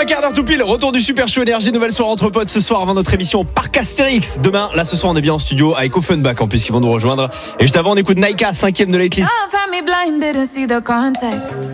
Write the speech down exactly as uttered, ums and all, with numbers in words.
un quart d'heure tout pile, retour du Super Show Énergie, nouvelle soirée entre potes ce soir avant notre émission Parc Astérix. Demain, là ce soir on est bien en studio avec Offenbach en plus qui vont nous rejoindre. Et juste avant on écoute Naika, cinquième de la hitlist.